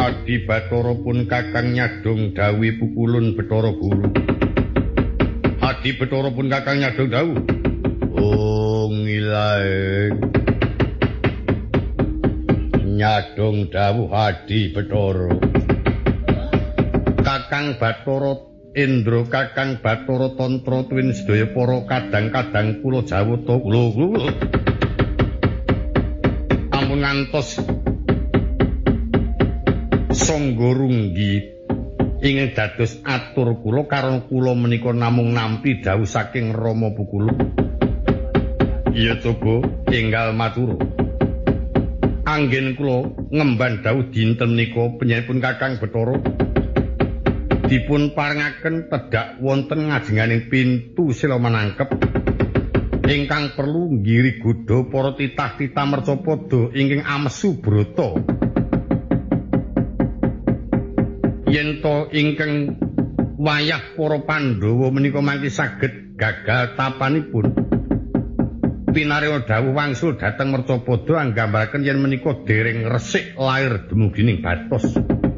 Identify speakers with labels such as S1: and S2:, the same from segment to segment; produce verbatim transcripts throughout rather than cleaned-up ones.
S1: Adi Bathara pun kakang nyadong dawuh pukulun Bathara Guru. Adi Bathara pun kakang nyadong dawuh. Oh ngilae. Nyadong dawuh Adi Bathara. Kakang Bathara Indra kakang Bathara Tantra tuwin sedaya para kadang-kadang kula Jawata kula. Ampun ngantos sangga runggi ingin dados atur kula karena kula menika namung nampi dawuh saking Rama Bukulu. Iya coba enggal matur. Anggen kula ngemban dawuh dinten menika penyanipun kakang Bathara dipun parengaken tedhak wonten ngajenganing pintu sila manangkep ingkang perlu nggiri godha para titah-titah mercapada ingkang amesu brata yen to ingkang wayah para Pandhawa menika mangke saged gagal tapanipun pinaringa dawuh wangsul dhateng mercapada anggambaraken yen menika dereng resik lair dumugining batos.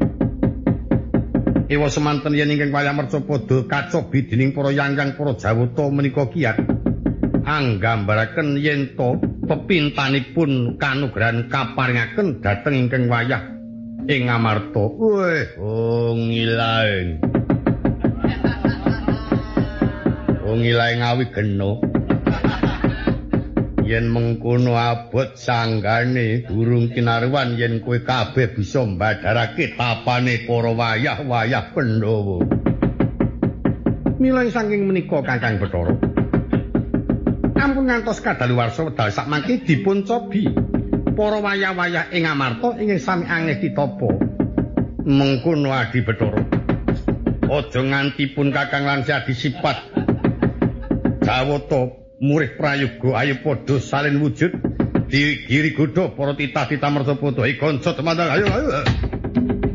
S1: Ewa semanten yen ingkang wayah mercapada kacobi dening para yangkang para Jawata menika kiyat anggambaraken yen to pepintanipun kanugrahan kaparingaken dhateng ingkang wayah ing Ngamarta. Weh, oh ngilaeng. Oh ngilaeng ngawi geno. Yen mengkono abot sanggane durung kinaruan yen kowe kabeh bisa mbadharake tapane para wayah-wayah Pandhawa. Mila saking menika Kakang Bathara. Ampun ngantos kadaluwarsa wedal sakmangke dipun cobi para wayah-wayah ing Amarta ingkang sami angeh ditapa. Mengkono Adi Bathara. Aja nganti pun Kakang lan Adi sipat Jawata murih prayoga ayo padha salin wujud digiri godha para titah-titah mercapada. Kanca teman ayo ayo.